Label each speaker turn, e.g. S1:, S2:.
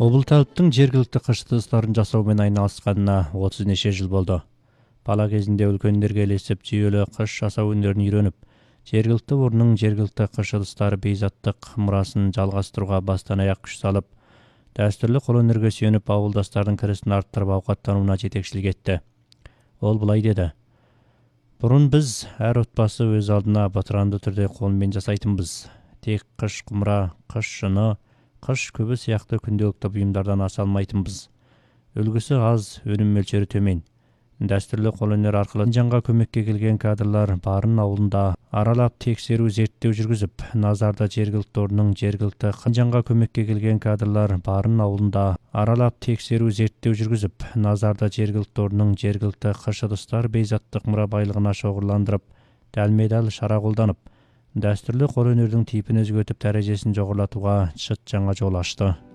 S1: Облталыптың жергілікті қыш ыдыстарын жасаумен айналысқанына 30 неше жыл болды. Бала кезінде үлкендерге ілесіп, жүйелі қыш жасау өнерін үйреніп, жергілікті орынның жергілікті қыш ыдыстары бейзаттық мұрасын жалғастыруға бастан аяқ күш салып, дәстүрлі қолөнерге сүйеніп, ауылдастардың кірісін арттырып ауқаттануына жетекшілік етті. Ол былай деді: бұрын біз әр отбасы өз алдына батыранды түрде қолмен жасайтынбыз. Тек қыш құмыра, қыш шыны, қыш күбі сияқты күнделікті бұйымдардан аса алмайтынбыз. Үлгісі аз, өнім мөлшері төмен. Дәстүрлі қолөнер арқылы жанға көмекке келген кадрлар барын ауылында аралап тексеру зерттеу жүргізіп, назарда жергілікті орынның жергілікті жанға көмекке келген кадрлар барын ауылында аралап тексеру зерттеу жүргізіп, назарда жергілікті орынның жергілікті қыш ыдыстар бейзаттық мұра байлығына шоғырландырып, дәлме-дәл шара қолданып, дәстүрлі қолөнердің типін өзгертіп, дәрежесін жоғарылатуға шыт жаңа жол ашты.